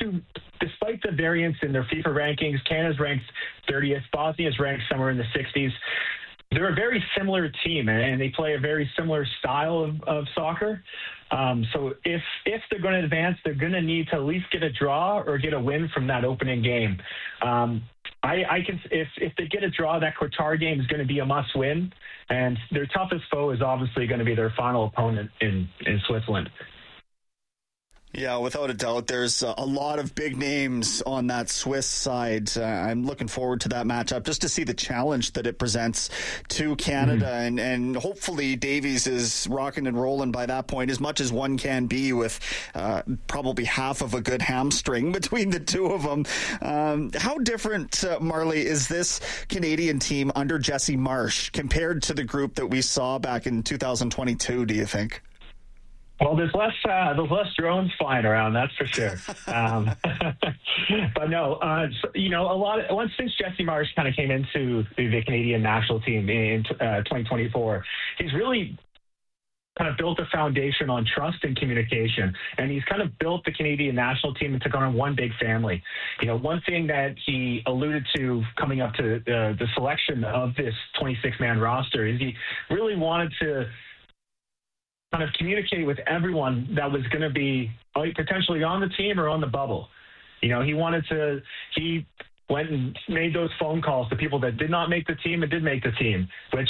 despite the variance in their FIFA rankings, Canada's ranked 30th, Bosnia's ranked somewhere in the 60s. They're a very similar team, and they play a very similar style of soccer. So if they're going to advance, they're going to need to at least get a draw or get a win from that opening game. If they get a draw, that Qatar game is going to be a must-win, and their toughest foe is obviously going to be their final opponent in Switzerland. Yeah, without a doubt, there's a lot of big names on that Swiss side. I'm looking forward to that matchup just to see the challenge that it presents to Canada. And hopefully Davies is rocking and rolling by that point as much as one can be with probably half of a good hamstring between the two of them. How different, Marley, is this Canadian team under Jesse Marsch compared to the group that we saw back in 2022, do you think? Well, there's less drones flying around, that's for sure. But no, since Jesse Marsch kind of came into the Canadian national team in 2024, he's really kind of built a foundation on trust and communication, and he's kind of built the Canadian national team into kind of one big family. One thing that he alluded to coming up to the selection of this 26-man roster is he really wanted to kind of communicate with everyone that was going to be potentially on the team or on the bubble. He went and made those phone calls to people that did not make the team and did make the team, which,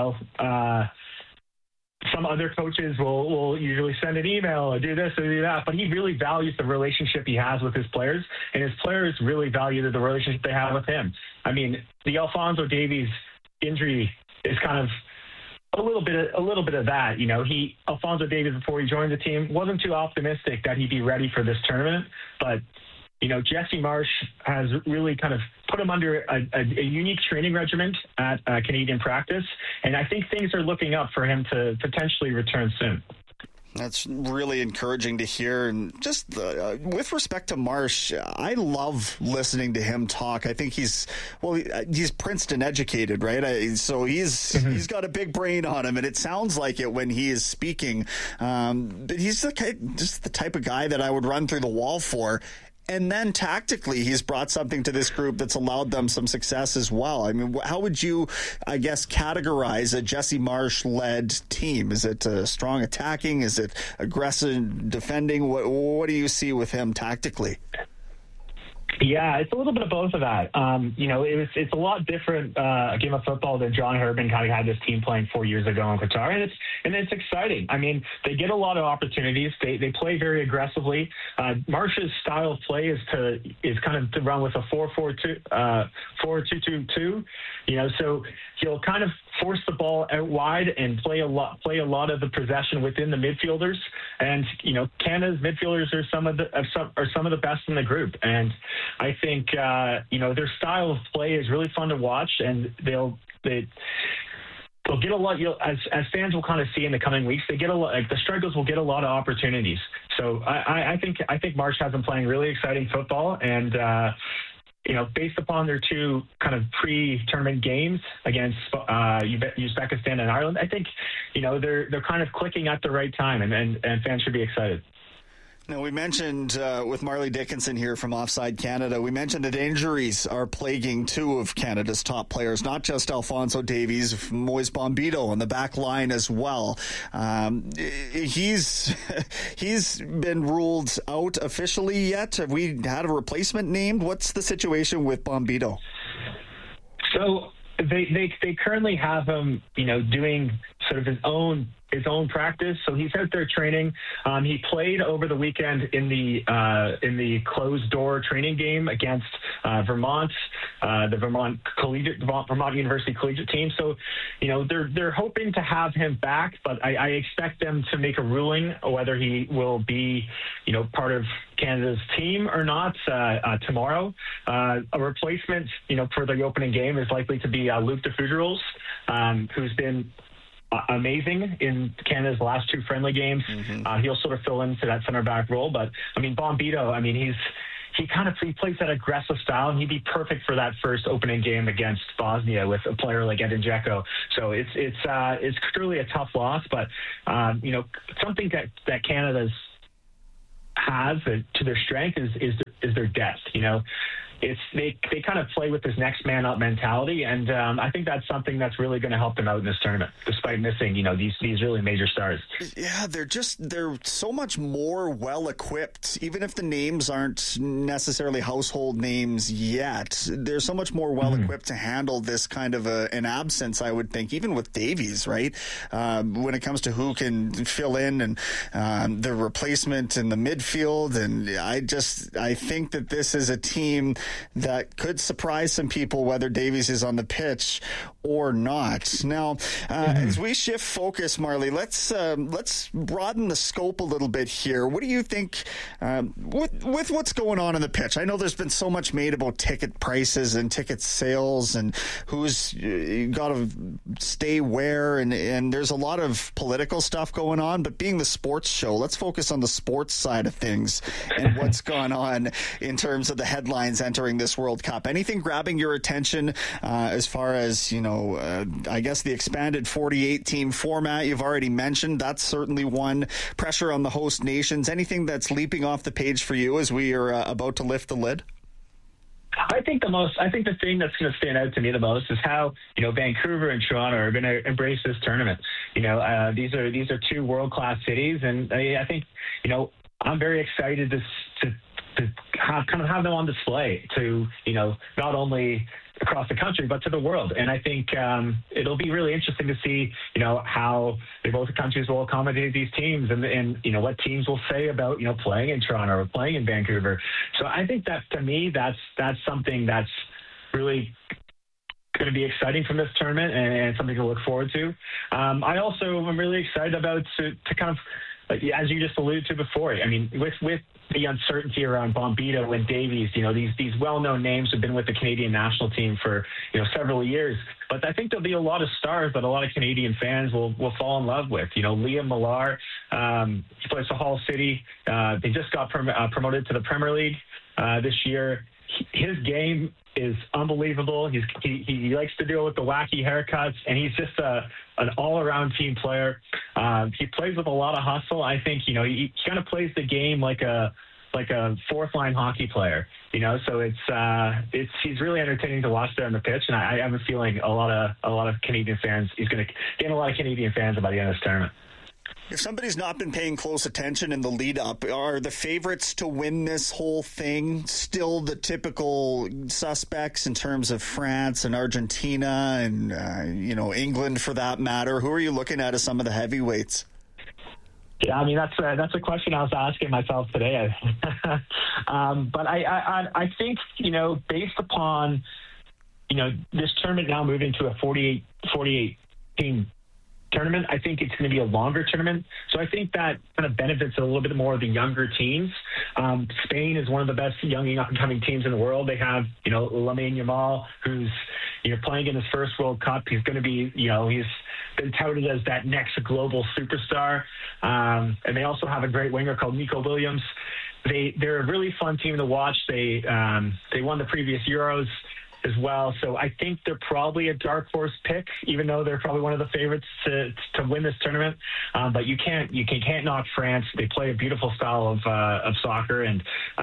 some other coaches will usually send an email or do this or do that, but he really values the relationship he has with his players, and his players really value the relationship they have with him. I mean, the Alphonso Davies injury is kind of a little bit of that. Alphonso Davies, before he joined the team, wasn't too optimistic that he'd be ready for this tournament, but Jesse Marsch has really kind of put him under a unique training regimen at Canadian practice, and I think things are looking up for him to potentially return soon. That's really encouraging to hear. And just with respect to Marsch, I love listening to him talk. I think he's Princeton educated, right? So he's got a big brain on him, and it sounds like it when he is speaking. But he's just the type of guy that I would run through the wall for. And then tactically, he's brought something to this group that's allowed them some success as well. I mean, how would you, I guess, categorize a Jesse Marsch-led team? Is it strong attacking? Is it aggressive defending? What do you see with him tactically? Yeah, it's a little bit of both of that. It's a lot different game of football than John Herdman kind of had this team playing 4 years ago in Qatar, and it's exciting. I mean, they get a lot of opportunities. They play very aggressively. Marsch's style of play is kind of to run with a 4-4-2, 4-2-2-2. So he'll kind of force the ball out wide and play a lot of the possession within the midfielders. And Canada's midfielders are some of the best in the group. And I think their style of play is really fun to watch, and they'll get a lot. As fans will kind of see in the coming weeks, they get a lot. Like the Strigos will get a lot of opportunities. So I think Marsch has them playing really exciting football, and based upon their two kind of pre-tournament games against Uzbekistan and Ireland, I think they're kind of clicking at the right time, and fans should be excited. Now, we mentioned with Marley Dickinson here from Offside Canada, we mentioned that injuries are plaguing two of Canada's top players, not just Alphonso Davies, Moise Bombito on the back line as well. He's been ruled out officially yet. Have we had a replacement named? What's the situation with Bombito? So they currently have him, doing sort of his own practice. So he's out there training. He played over the weekend in the closed door training game against Vermont, the Vermont University Collegiate team. So, they're hoping to have him back, but I expect them to make a ruling whether he will be, part of Canada's team or not tomorrow. A replacement, for the opening game is likely to be Luc de Fougerolles, who's been amazing in Canada's last two friendly games. He'll sort of fill into that center back role, but Bombito, he plays that aggressive style, and he'd be perfect for that first opening game against Bosnia with a player like Edin Dzeko. So it's truly a tough loss, but something that Canada's has to their strength is their depth. They kind of play with this next man up mentality, and I think that's something that's really going to help them out in this tournament, despite missing these really major stars. Yeah, they're so much more well equipped, even if the names aren't necessarily household names yet. They're so much more well equipped to handle this kind of an absence, I would think, even with Davies, right? When it comes to who can fill in and the replacement in the midfield, and I think that this is a team that could surprise some people, whether Davies is on the pitch or not. Now, as we shift focus, Marley, let's broaden the scope a little bit here. What do you think with what's going on the pitch? I know there's been so much made about ticket prices and ticket sales and who's got to stay where, and there's a lot of political stuff going on, but being the sports show, let's focus on the sports side of things and what's gone on in terms of the headlines entering this World Cup. Anything grabbing your attention as far as, I guess the expanded 48-team format you've already mentioned? That's certainly one. Pressure on the host nations. Anything that's leaping off the page for you as we are about to lift the lid? I think the thing that's going to stand out to me the most is how Vancouver and Toronto are going to embrace this tournament. These are two world-class cities, and I think I'm very excited to have them on display to not only across the country but to the world. And I think it'll be really interesting to see how both countries will accommodate these teams, and what teams will say about playing in Toronto or playing in Vancouver. So I think that, to me, that's something that's really going to be exciting from this tournament and something to look forward to. I also am really excited about to kind of, as you just alluded to before, I mean, with the uncertainty around Bombito and Davies, these well-known names have been with the Canadian national team for several years. But I think there'll be a lot of stars that a lot of Canadian fans will fall in love with. Liam Millar, he plays for Hull City. They just got promoted to the Premier League this year. His game is unbelievable. He likes to deal with the wacky haircuts, and he's just an all-around team player. He plays with a lot of hustle. I think he kind of plays the game like a fourth-line hockey player. So he's really entertaining to watch there on the pitch, and I have a feeling a lot of Canadian fans. He's going to gain a lot of Canadian fans by the end of this tournament. If somebody's not been paying close attention in the lead-up, are the favorites to win this whole thing still the typical suspects in terms of France and Argentina and, England for that matter? Who are you looking at as some of the heavyweights? Yeah, I mean, that's a question I was asking myself today. But I think, based upon, this tournament now moving to a 48-team tournament, I think it's going to be a longer tournament. So I think that kind of benefits a little bit more of the younger teams. Spain is one of the best young up-and-coming teams in the world. They have, Lamine Yamal, who's, playing in his first World Cup. He's going to be, he's been touted as that next global superstar. And they also have a great winger called Nico Williams. They're a really fun team to watch. They won the previous Euros as well. So I think they're probably a dark horse pick, even though they're probably one of the favorites to win this tournament. But you can't knock France. They play a beautiful style of soccer, and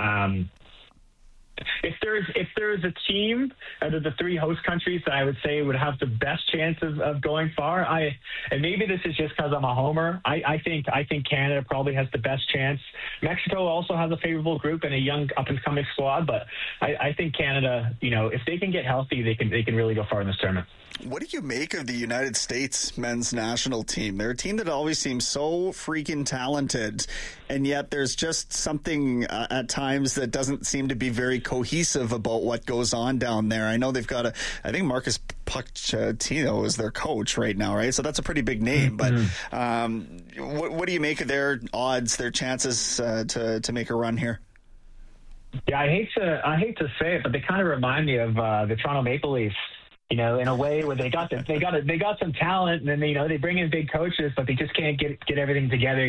if there's a team out of the three host countries that I would say would have the best chance of going far, and maybe this is just because I'm a homer, I think Canada probably has the best chance. Mexico also has a favorable group and a young up-and-coming squad, but I think Canada, if they can get healthy, they can really go far in this tournament. What do you make of the United States men's national team? They're a team that always seems so freaking talented, and yet there's just something at times that doesn't seem to be very cohesive about what goes on down there. I know they've got I think Marcus Pochettino is their coach right now, right? So that's a pretty big name. But what do you make of their odds, their chances to make a run here? Yeah, I hate to say it, but they kind of remind me of the Toronto Maple Leafs. In a way where they got some talent, and then they bring in big coaches, but they just can't get everything together.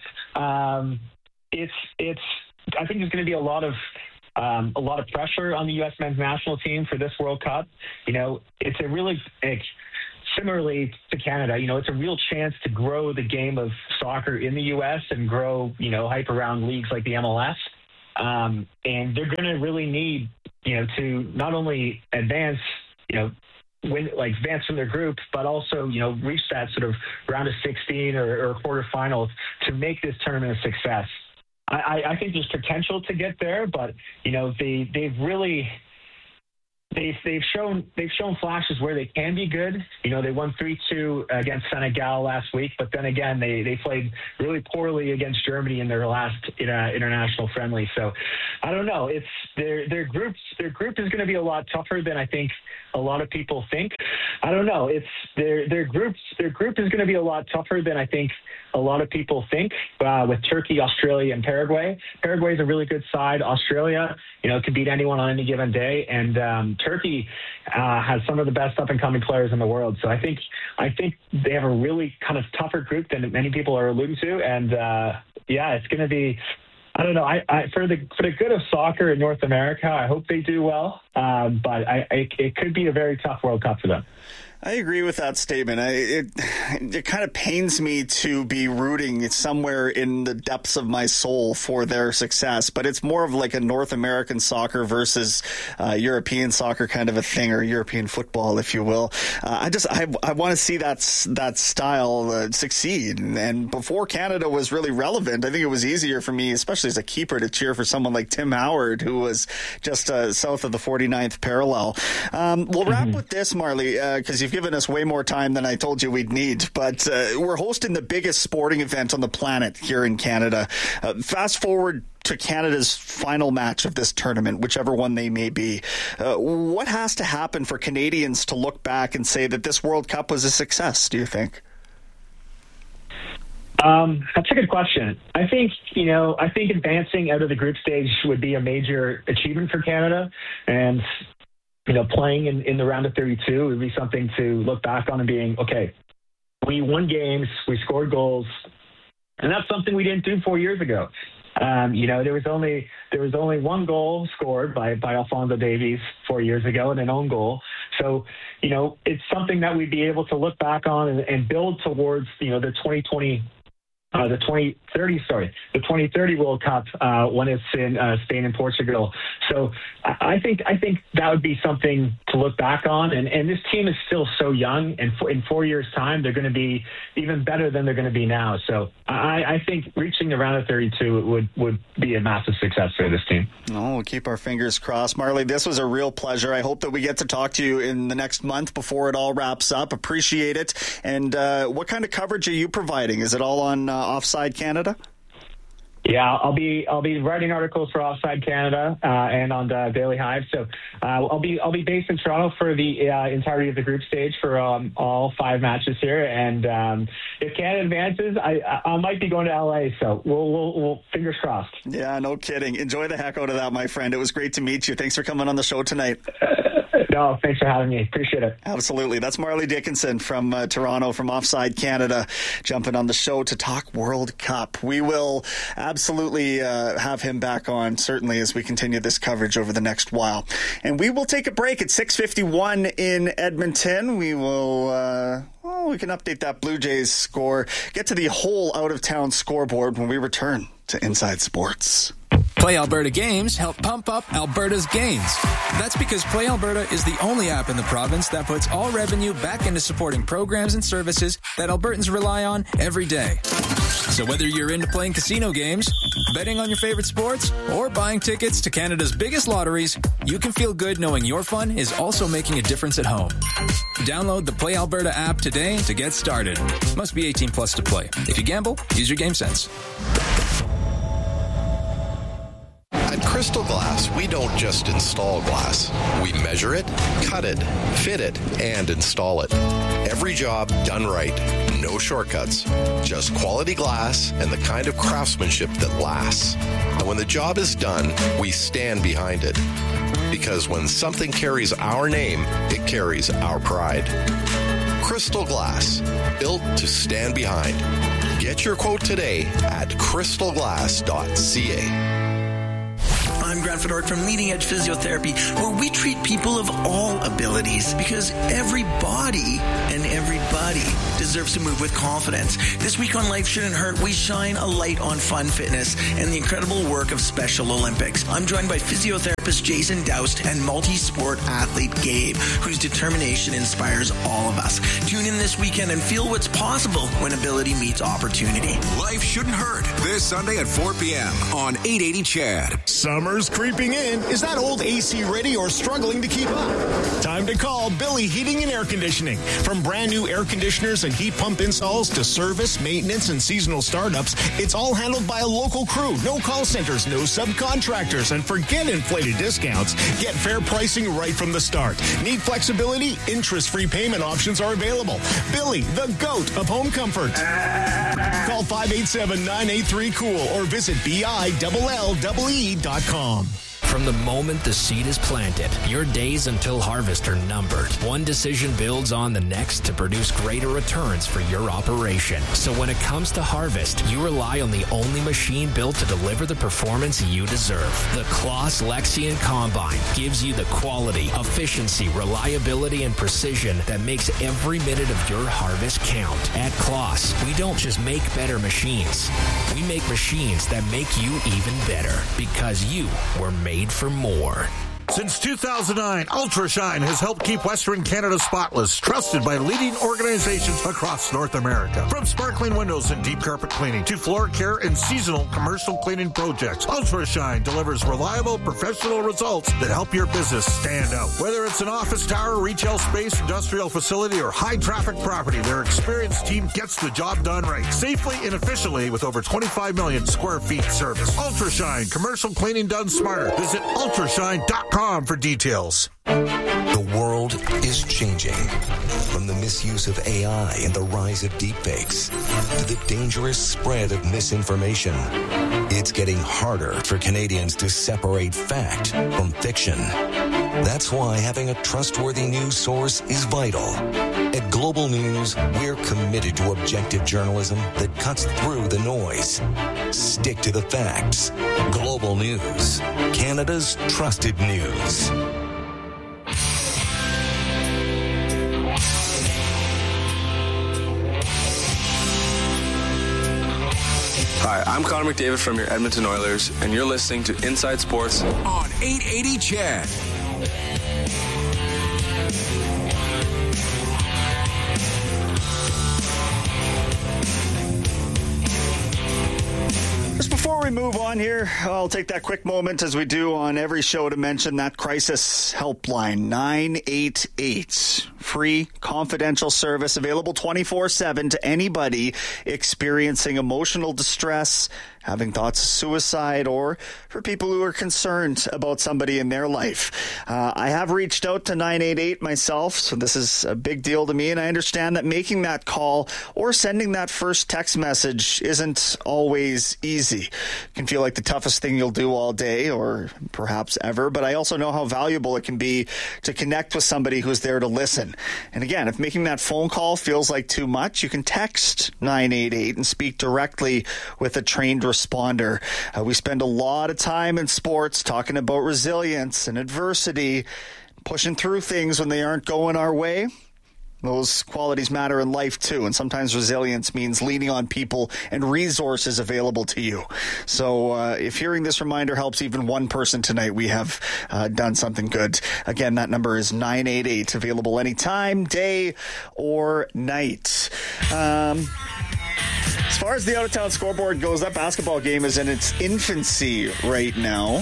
It's I think there's going to be a lot of pressure on the U.S. men's national team for this World Cup. It's a really similarly to Canada, it's a real chance to grow the game of soccer in the U.S. and grow, hype around leagues like the MLS. And they're going to really need, to not only advance, advance from their group, but also, reach that sort of round of 16 or quarterfinals to make this tournament a success. I think there's potential to get there, but, they've shown flashes where they can be good. They won 3-2 against Senegal last week, but then again, they played really poorly against Germany in their last international friendly. So I don't know. It's their group is going to be a lot tougher than I think a lot of people think. I don't know. It's their group is going to be a lot tougher than I think a lot of people think, with Turkey, Australia, and Paraguay. Paraguay is a really good side. Australia, can beat anyone on any given day. And Turkey has some of the best up-and-coming players in the world. So I think they have a really kind of tougher group than many people are alluding to. And, it's going to be, I don't know. I for the good of soccer in North America, I hope they do well. But it could be a very tough World Cup for them. I agree with that statement. It kind of pains me to be rooting somewhere in the depths of my soul for their success, but it's more of like a North American soccer versus European soccer kind of a thing, or European football, if you will. I want to see that style succeed. And before Canada was really relevant, I think it was easier for me, especially as a keeper, to cheer for someone like Tim Howard, who was just south of the 49th parallel. We'll wrap with this, Marley, because you've given us way more time than I told you we'd need, but we're hosting the biggest sporting event on the planet here in Canada. Fast forward to Canada's final match of this tournament, whichever one they may be. What has to happen for Canadians to look back and say that this World Cup was a success, do you think? That's a good question. I think advancing out of the group stage would be a major achievement for Canada, and playing in the round of 32 would be something to look back on and being, okay, we won games, we scored goals, and that's something we didn't do 4 years ago. There was only one goal scored by Alphonso Davies 4 years ago, and an own goal. So, it's something that we'd be able to look back on and build towards, the 2030 World Cup when it's in Spain and Portugal. So I think that would be something to look back on. And this team is still so young, and in 4 years' time, they're going to be even better than they're going to be now. So I think reaching the round of 32 would be a massive success for this team. Oh, we'll keep our fingers crossed. Marley, this was a real pleasure. I hope that we get to talk to you in the next month before it all wraps up. Appreciate it. And what kind of coverage are you providing? Is it all on Offside Canada? Yeah, I'll be writing articles for Offside Canada and on the Daily Hive. So I'll be based in Toronto for the entirety of the group stage for all 5 matches here. And if Canada advances, I might be going to LA. So we'll fingers crossed. Yeah, no kidding. Enjoy the heck out of that, my friend. It was great to meet you. Thanks for coming on the show tonight. No, thanks for having me. Appreciate it. Absolutely. That's Marley Dickinson from Toronto, from Offside Canada, jumping on the show to talk World Cup. We will absolutely have him back on, certainly, as we continue this coverage over the next while. And we will take a break at 6:51 in Edmonton. We will... we can update that Blue Jays score, get to the whole out-of-town scoreboard when we return to Inside Sports. Play Alberta Games help pump up Alberta's gains. That's because Play Alberta is the only app in the province that puts all revenue back into supporting programs and services that Albertans rely on every day. So whether you're into playing casino games, betting on your favorite sports, or buying tickets to Canada's biggest lotteries, you can feel good knowing your fun is also making a difference at home. Download the Play Alberta app today to get started. Must be 18 plus to play. If you gamble, use your game sense. At Crystal Glass, we don't just install glass. We measure it, cut it, fit it, and install it. Every job done right. No shortcuts. Just quality glass and the kind of craftsmanship that lasts. And when the job is done, we stand behind it. Because when something carries our name, it carries our pride. Crystal Glass, built to stand behind. Get your quote today at crystalglass.ca. I'm Grant Fedork from Leading Edge Physiotherapy, where we treat people of all abilities because every body and everybody deserves to move with confidence. This week on Life Shouldn't Hurt, we shine a light on fun fitness and the incredible work of Special Olympics. I'm joined by physiotherapist Jason Doust and multi-sport athlete Gabe, whose determination inspires all of us. Tune in this weekend and feel what's possible when ability meets opportunity. Life Shouldn't Hurt, this Sunday at 4 p.m. on 880 CHAD. Summer's creeping in. Is that old AC ready or struggling to keep up? Time to call Billy Heating and Air Conditioning. From brand new air conditioners and heat pump installs to service, maintenance, and seasonal startups, it's all handled by a local crew. No call centers, no subcontractors, and forget inflated discounts. Get fair pricing right from the start. Need flexibility? Interest-free payment options are available. Billy, the GOAT of home comfort. Call 587-983-COOL or visit BILLEE.com. From the moment the seed is planted, your days until harvest are numbered. One decision builds on the next to produce greater returns for your operation. So when it comes to harvest, you rely on the only machine built to deliver the performance you deserve. The Claas Lexion Combine gives you the quality, efficiency, reliability, and precision that makes every minute of your harvest count. At Claas, we don't just make better machines. We make machines that make you even better because you were made for more. Since 2009, UltraShine has helped keep Western Canada spotless, trusted by leading organizations across North America. From sparkling windows and deep carpet cleaning to floor care and seasonal commercial cleaning projects, UltraShine delivers reliable, professional results that help your business stand out. Whether it's an office tower, retail space, industrial facility, or high-traffic property, their experienced team gets the job done right, safely and efficiently with over 25 million square feet service. UltraShine, commercial cleaning done smarter. Visit ultrashine.com for details. The world is changing. From the misuse of AI and the rise of deepfakes to the dangerous spread of misinformation, it's getting harder for Canadians to separate fact from fiction. That's why having a trustworthy news source is vital. At Global News, we're committed to objective journalism that cuts through the noise. Stick to the facts. Global News, Canada's trusted news. Hi, I'm Connor McDavid from your Edmonton Oilers, and you're listening to Inside Sports on 880 CHAD. Just before we move on here, I'll take that quick moment as we do on every show to mention that crisis helpline, 988. Free, confidential service available 24/7 to anybody experiencing emotional distress, having thoughts of suicide, or for people who are concerned about somebody in their life. I have reached out to 988 myself, so this is a big deal to me, and I understand that making that call or sending that first text message isn't always easy. It can feel like the toughest thing you'll do all day or perhaps ever, but I also know how valuable it can be to connect with somebody who's there to listen. And again, if making that phone call feels like too much, you can text 988 and speak directly with a trained responder. We spend a lot of time in sports talking about resilience and adversity, pushing through things when they aren't going our way. Those qualities matter in life too, and sometimes resilience means leaning on people and resources available to you. So if hearing this reminder helps even one person tonight, we have done something good. Again, that number is 988, available anytime, day or night. As far as the out-of-town scoreboard goes, that basketball game is in its infancy right now.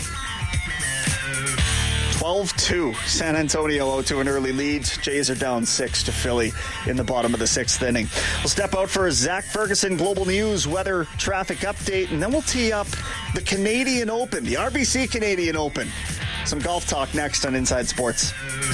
12-2. San Antonio out to an early lead. Jays are down 6 to Philly in the bottom of the 6th inning. We'll step out for a Zach Ferguson Global News weather traffic update, and then we'll tee up the Canadian Open, the RBC Canadian Open. Some golf talk next on Inside Sports.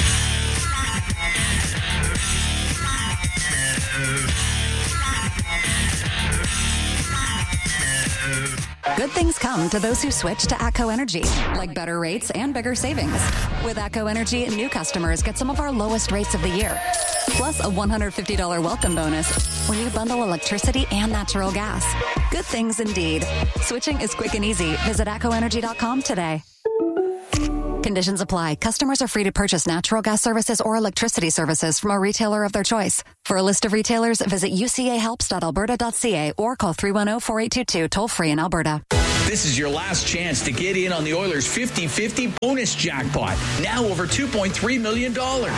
Good things come to those who switch to ATCO Energy, like better rates and bigger savings. With ATCO Energy, new customers get some of our lowest rates of the year, plus a $150 welcome bonus when you bundle electricity and natural gas. Good things indeed. Switching is quick and easy. Visit ATCOenergy.com today. Conditions apply. Customers are free to purchase natural gas services or electricity services from a retailer of their choice. For a list of retailers, visit ucahelps.alberta.ca or call 310-4822 toll-free in Alberta. This is your last chance to get in on the Oilers' 50-50 bonus jackpot. Now over $2.3 million.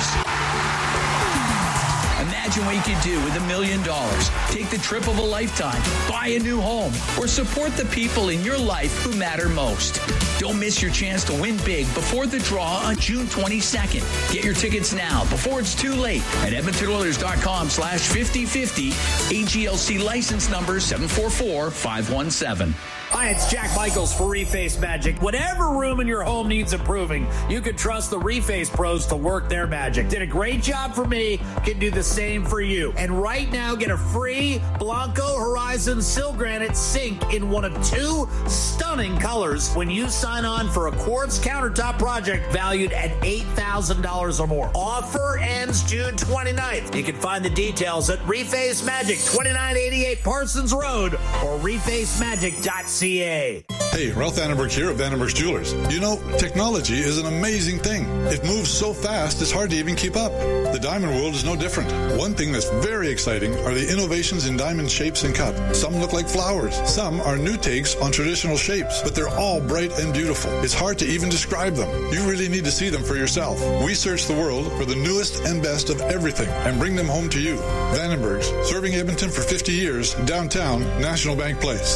Imagine what you could do with $1 million. Take the trip of a lifetime, buy a new home, or support the people in your life who matter most. Don't miss your chance to win big before the draw on June 22nd. Get your tickets now before it's too late at EdmontonOilers.com/5050. AGLC license number 744517. Hi, it's Jack Michaels for Reface Magic. Whatever room in your home needs improving, you can trust the Reface pros to work their magic. Did a great job for me, can do the same for you. And right now, get a free Blanco Horizon Sil Granite sink in one of 2 stunning colors when you sign on for a quartz countertop project valued at $8,000 or more. Offer ends June 29th. You can find the details at Reface Magic, 2988 Parsons Road, or refacemagic.ca. Hey, Ralph Vandenberg here of Vandenberg's Jewelers. You know, technology is an amazing thing. It moves so fast, it's hard to even keep up. The diamond world is no different. One thing that's very exciting are the innovations in diamond shapes and cut. Some look like flowers. Some are new takes on traditional shapes, but they're all bright and beautiful. It's hard to even describe them. You really need to see them for yourself. We search the world for the newest and best of everything and bring them home to you. Vandenberg's, serving Edmonton for 50 years, downtown, National Bank Place.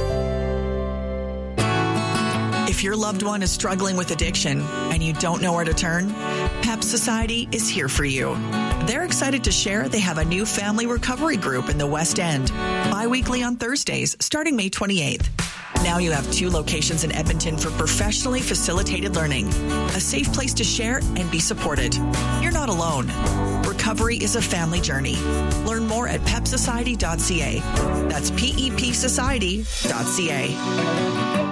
If your loved one is struggling with addiction and you don't know where to turn, PEP Society is here for you. They're excited to share they have a new family recovery group in the West End, bi-weekly on Thursdays, starting May 28th. Now you have 2 locations in Edmonton for professionally facilitated learning, a safe place to share and be supported. You're not alone. Recovery is a family journey. Learn more at pepsociety.ca. That's PEPsociety.ca.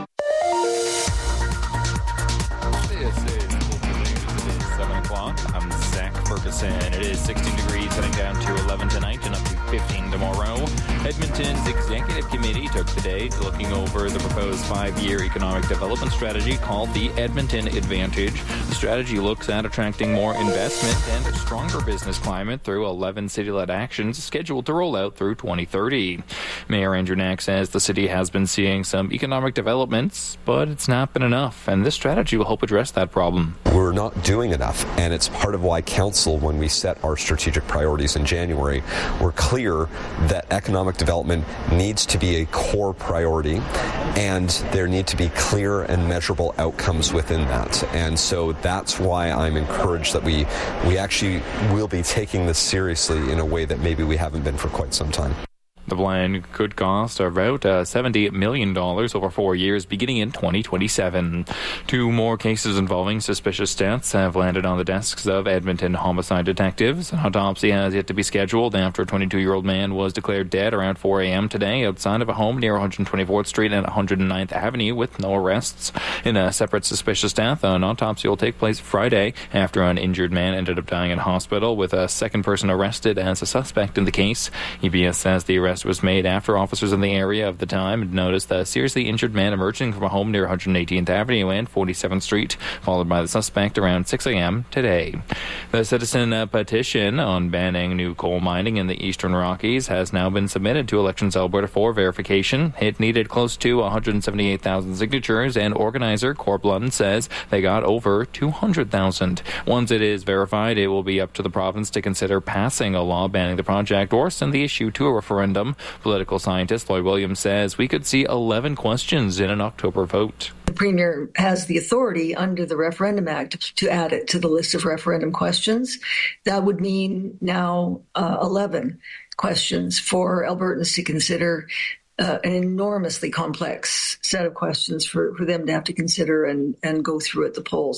I'm Zach Ferguson. It is 16 degrees, heading down to 11 tonight and up to 15 tomorrow. Edmonton's Executive Committee took the day to looking over the proposed 5-year economic development strategy called the Edmonton Advantage. The strategy looks at attracting more investment and a stronger business climate through 11 city-led actions scheduled to roll out through 2030. Mayor Andrew Knack says the city has been seeing some economic developments, but it's not been enough, and this strategy will help address that problem. We're not doing enough, and it's part of why Council, when we set our strategic priorities in January, we're clear that economic development needs to be a core priority, and there need to be clear and measurable outcomes within that. And so that's why I'm encouraged that we actually will be taking this seriously in a way that maybe we haven't been for quite some time. The plan could cost about $70 million over 4 years, beginning in 2027. 2 more cases involving suspicious deaths have landed on the desks of Edmonton homicide detectives. An autopsy has yet to be scheduled after a 22-year-old man was declared dead around 4 a.m. today outside of a home near 124th Street and 109th Avenue with no arrests. In a separate suspicious death, an autopsy will take place Friday after an injured man ended up dying in hospital, with a second person arrested as a suspect in the case. EBS says the arrest was made after officers in the area of the time had noticed a seriously injured man emerging from a home near 118th Avenue and 47th Street, followed by the suspect around 6 a.m. today. The citizen petition on banning new coal mining in the Eastern Rockies has now been submitted to Elections Alberta for verification. It needed close to 178,000 signatures, and organizer Corb Lund says they got over 200,000. Once it is verified, it will be up to the province to consider passing a law banning the project or send the issue to a referendum. Political scientist Lloyd Williams says we could see 11 questions in an October vote. The Premier has the authority under the Referendum Act to add it to the list of referendum questions. That would mean now 11 questions for Albertans to consider, an enormously complex set of questions for them to have to consider and go through at the polls.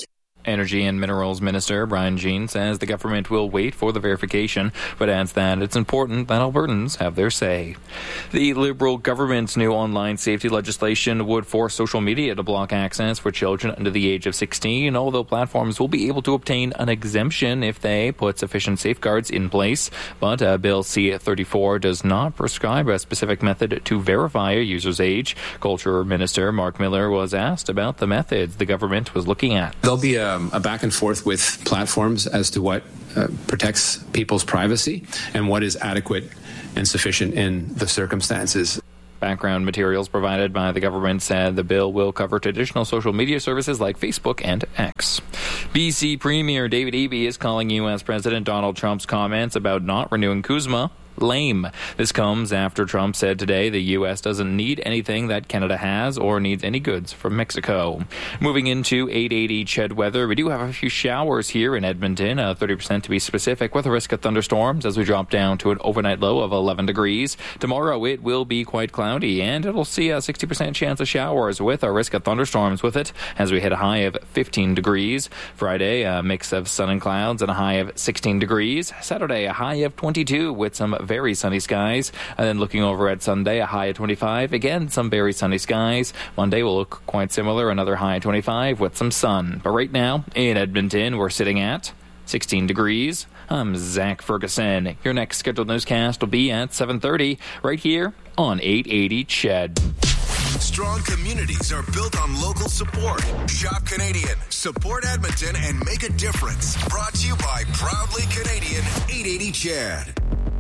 Energy and Minerals Minister Brian Jean says the government will wait for the verification, but adds that it's important that Albertans have their say. The Liberal government's new online safety legislation would force social media to block access for children under the age of 16, although platforms will be able to obtain an exemption if they put sufficient safeguards in place. But Bill C-34 does not prescribe a specific method to verify a user's age. Culture Minister Mark Miller was asked about the methods the government was looking at. There'll be a back and forth with platforms as to what protects people's privacy and what is adequate and sufficient in the circumstances. Background materials provided by the government said the bill will cover traditional social media services like Facebook and X. BC Premier David Eby is calling U.S. President Donald Trump's comments about not renewing CUSMA lame. This comes after Trump said today the U.S. doesn't need anything that Canada has or needs any goods from Mexico. Moving into 880 CHED weather, we do have a few showers here in Edmonton, 30% to be specific, with a risk of thunderstorms as we drop down to an overnight low of 11 degrees. Tomorrow it will be quite cloudy and it'll see a 60% chance of showers with a risk of thunderstorms with it as we hit a high of 15 degrees. Friday, a mix of sun and clouds and a high of 16 degrees. Saturday, a high of 22 with some very sunny skies. And then looking over at Sunday, a high of 25. Again, some very sunny skies. Monday will look quite similar, another high of 25 with some sun. But right now, in Edmonton, we're sitting at 16 degrees. I'm Zach Ferguson. Your next scheduled newscast will be at 7:30 right here on 880 CHED. Strong communities are built on local support. Shop Canadian, support Edmonton, and make a difference. Brought to you by Proudly Canadian 880 CHED.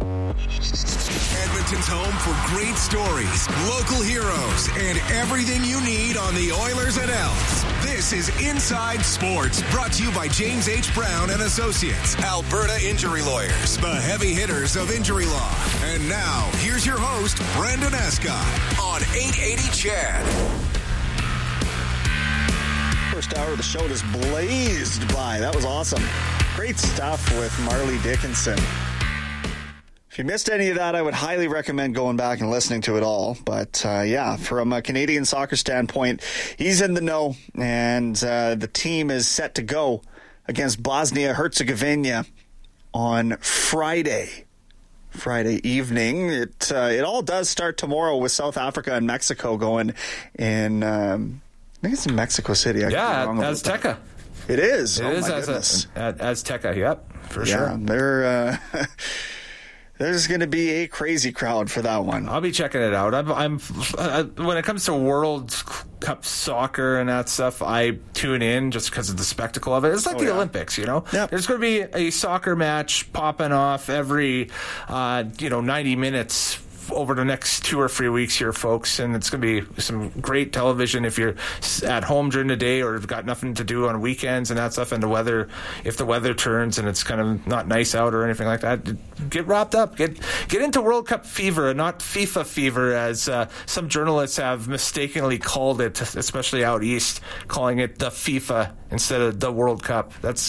Edmonton's home for great stories, local heroes, and everything you need on the Oilers and Elks. This is Inside Sports, brought to you by James H. Brown and Associates, Alberta Injury Lawyers, the heavy hitters of injury law. And now, here's your host, Brendan Escott, on 880 CHED. First hour of the show just blazed by. That was awesome. Great stuff with Marley Dickinson. If you missed any of that, I would highly recommend going back and listening to it all. But yeah, from a Canadian soccer standpoint, he's in the know, and the team is set to go against Bosnia-Herzegovina on Friday evening. It all does start tomorrow with South Africa and Mexico going in, I think it's in Mexico City. Yeah, Azteca. It is. It is Azteca, yep, for sure. They're... There's going to be a crazy crowd for that one. I'll be checking it out. I'm when it comes to World Cup soccer and that stuff, I tune in just because of the spectacle of it. It's like the Olympics, you know? Yep. There's going to be a soccer match popping off every 90 minutes over the next 2 or 3 weeks here, folks, and it's going to be some great television if you're at home during the day or have got nothing to do on weekends and that stuff. And if the weather turns and it's kind of not nice out or anything like that, get wrapped up, get into World Cup fever and not FIFA fever, as some journalists have mistakenly called it, especially out east, calling it the FIFA instead of the World Cup.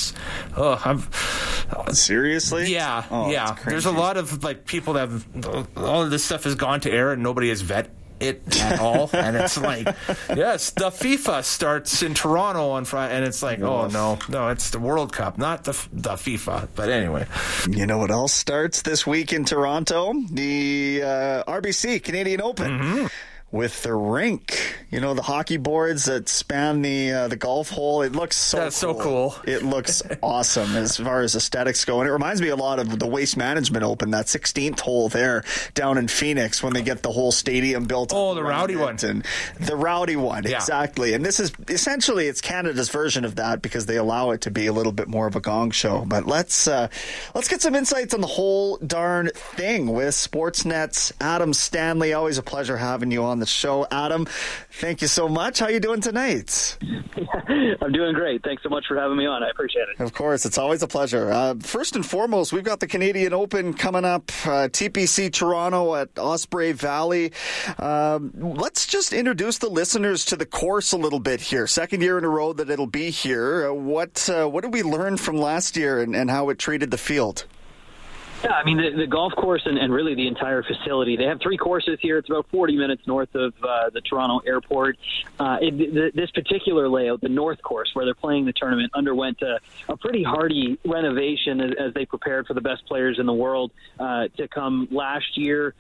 Seriously? Yeah, yeah. There's a lot of people that have all of this stuff has gone to air and nobody has vet it at all, and it's like, yes, the FIFA starts in Toronto on Friday, and it's like, oh no, it's the World Cup, not the FIFA. But anyway, you know what else starts this week in Toronto? The RBC Canadian Open. Mm-hmm. With the rink, the hockey boards that span the golf hole. It looks so cool. It looks awesome as far as aesthetics go. And it reminds me a lot of the Waste Management Open, that 16th hole there down in Phoenix when they get the whole stadium built. Oh, the rowdy one. The rowdy one, yeah. Exactly. And this is essentially, it's Canada's version of that because they allow it to be a little bit more of a gong show. But let's get some insights on the whole darn thing with Sportsnet's Adam Stanley. Always a pleasure having you on the show, Adam. Thank you so much. How are you doing tonight? I'm doing great. Thanks so much for having me on. I appreciate it. Of course. It's always a pleasure. First and foremost, we've got the Canadian Open coming up, TPC Toronto at Osprey Valley. Let's just introduce the listeners to the course a little bit here. Second year in a row that it'll be here. What did we learn from last year and how it treated the field? Yeah, I mean, the golf course and really the entire facility, they have 3 courses here. It's about 40 minutes north of the Toronto airport. This particular layout, the north course, where they're playing the tournament, underwent a pretty hearty renovation as they prepared for the best players in the world to come last year.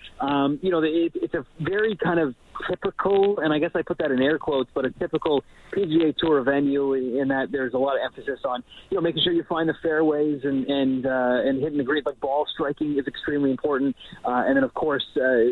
It's a very kind of typical, and I guess I put that in air quotes, but a typical PGA Tour venue in that there's a lot of emphasis on, making sure you find the fairways and hitting the green. Like ball striking is extremely important. And then, of course,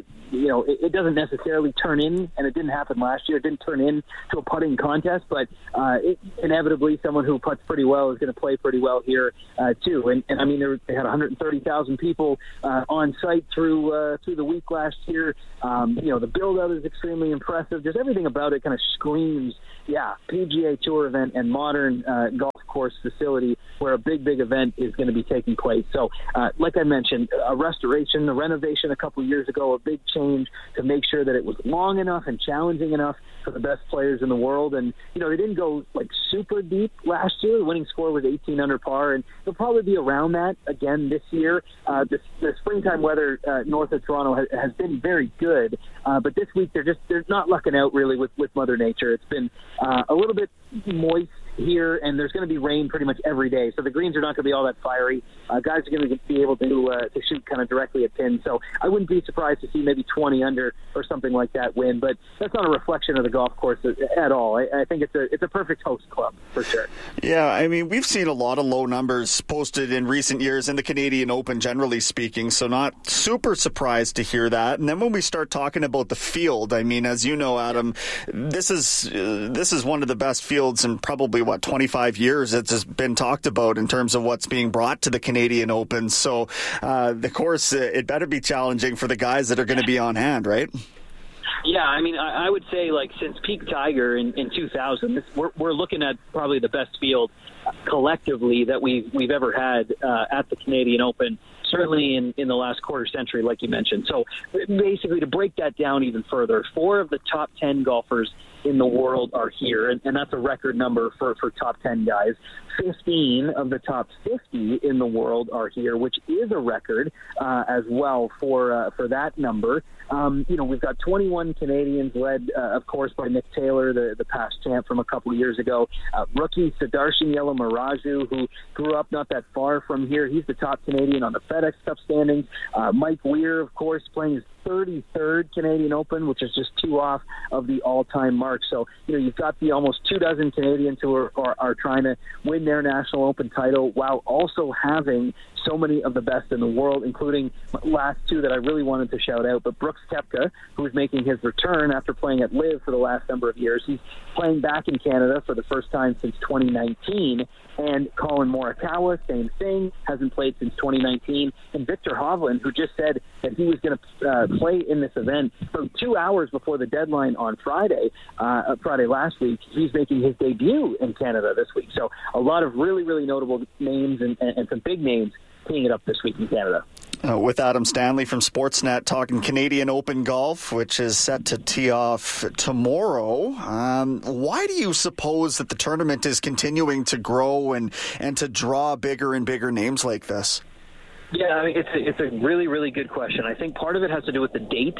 it doesn't necessarily turn in, and it didn't happen last year. It didn't turn in to a putting contest, but inevitably someone who putts pretty well is going to play pretty well here, too. And I mean, they had 130,000 people on site through the week last year. The build-out is extremely impressive. Just everything about it kind of screams, PGA Tour event and modern golf course facility where a big event is going to be taking place. So, like I mentioned, a restoration, a renovation a couple years ago, a big change to make sure that it was long enough and challenging enough for the best players in the world. And, they didn't go like super deep last year. The winning score was 18 under par, and it'll probably be around that again this year. The springtime weather north of Toronto has been very good, but this week they're not lucking out really with Mother Nature. It's been a little bit moist here, and there's going to be rain pretty much every day, so the greens are not going to be all that fiery. Guys are going to be able to shoot kind of directly at pins, so I wouldn't be surprised to see maybe 20 under or something like that win, but that's not a reflection of the golf course at all. I think it's a perfect host club for sure. Yeah, I mean, we've seen a lot of low numbers posted in recent years in the Canadian Open, generally speaking, so not super surprised to hear that. And then when we start talking about the field, I mean, as you know, Adam, this is one of the best fields in probably 25 years it's been talked about in terms of what's being brought to the Canadian Open. So the course, it better be challenging for the guys that are going to be on hand, right? Yeah, I mean, I would say like since Peak Tiger in 2000, we're looking at probably the best field collectively that we've ever had at the Canadian Open. Certainly in the last quarter century, like you mentioned. So basically, to break that down even further, 4 of the top 10 golfers in the world are here, and that's a record number for top 10 guys. 15 of the top 50 in the world are here, which is a record as well for that number. We've got 21 Canadians led, of course, by Nick Taylor, the past champ from a couple of years ago. Rookie Sudarshan Yelamaraju, who grew up not that far from here. He's the top Canadian on the FedEx Cup standings. Mike Weir, of course, playing his 33rd Canadian Open, which is just 2 off of the all-time mark. So, you've got the almost 24 Canadians who are trying to win their National Open title while also having so many of the best in the world, including last 2 that I really wanted to shout out. But Brooks Koepka, who is making his return after playing at LIV for the last number of years. He's playing back in Canada for the first time since 2019. And Colin Morikawa, same thing, hasn't played since 2019. And Victor Hovland, who just said that he was going to play in this event from 2 hours before the deadline on Friday last week, he's making his debut in Canada this week. So a lot of really, really notable names and some big names teeing it up this week in Canada. With Adam Stanley from Sportsnet talking Canadian Open golf, which is set to tee off tomorrow. Why do you suppose that the tournament is continuing to grow and to draw bigger and bigger names like this? Yeah, I mean, it's a really, really good question. I think part of it has to do with the date.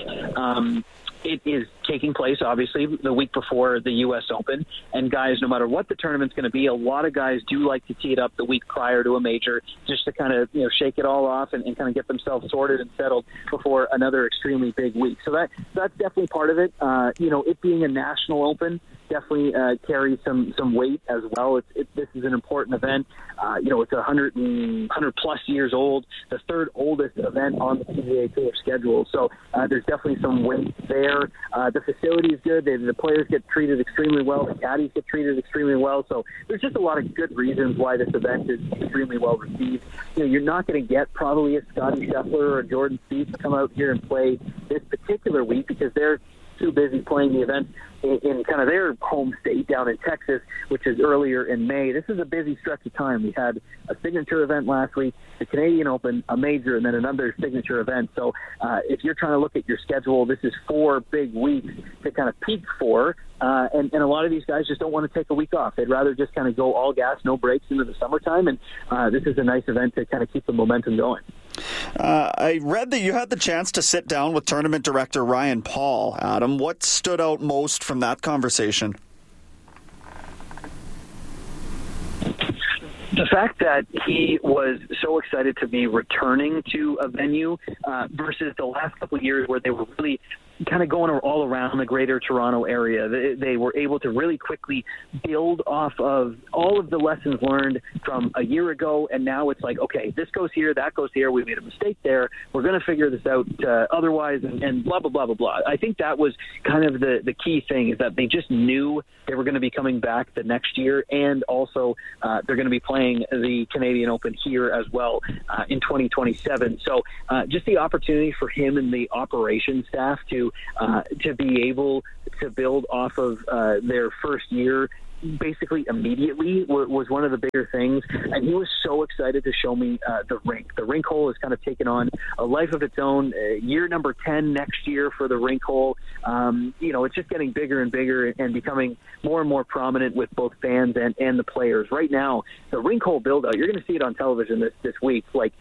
It is taking place, obviously, the week before the U.S. Open. And guys, no matter what the tournament's going to be, a lot of guys do like to tee it up the week prior to a major just to kind of, shake it all off and kind of get themselves sorted and settled before another extremely big week. So that's definitely part of it. It being a national open definitely carries some weight as well. This is an important event. It's 100 plus years old, the 3rd oldest event on the PGA Tour schedule. So there's definitely some weight there. The facility is good. The players get treated extremely well. The caddies get treated extremely well. So there's just a lot of good reasons why this event is extremely well received. You're not going to get probably a Scottie Scheffler or Jordan Spieth to come out here and play this particular week because they're too busy playing the event in kind of their home state down in Texas, which is earlier in May. This is a busy stretch of time. We had a signature event last week, the Canadian Open, a major, and then another signature event. So if you're trying to look at your schedule, this is 4 big weeks to kind of peak for. And a lot of these guys just don't want to take a week off. They'd rather just kind of go all gas, no breaks into the summertime. And this is a nice event to kind of keep the momentum going. I read that you had the chance to sit down with tournament director Ryan Paul. Adam, what stood out most from that conversation? The fact that he was so excited to be returning to a venue versus the last couple of years where they were really kind of going all around the greater Toronto area. They were able to really quickly build off of all of the lessons learned from a year ago, and now it's like, okay, this goes here, that goes here, we made a mistake there, we're going to figure this out otherwise, and blah, blah, blah, blah, blah. I think that was kind of the key thing, is that they just knew they were going to be coming back the next year, and also they're going to be playing the Canadian Open here as well in 2027. So just the opportunity for him and the operations staff to be able to build off of their first year basically immediately was one of the bigger things, and he was so excited to show me the rink. The rink hole has kind of taken on a life of its own. Year number 10 next year for the rink hole. It's just getting bigger and bigger and becoming more and more prominent with both fans and the players. Right now, the rink hole build out, you're going to see it on television this week. Like,